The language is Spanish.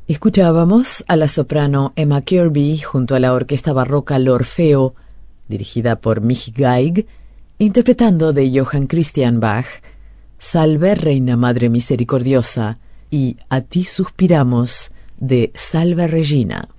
Escuchábamos a la soprano Emma Kirby junto a la orquesta barroca L'Orfeo, dirigida por Mich Geig, interpretando de Johann Christian Bach, Salve Reina Madre Misericordiosa y A ti suspiramos de Salve Regina.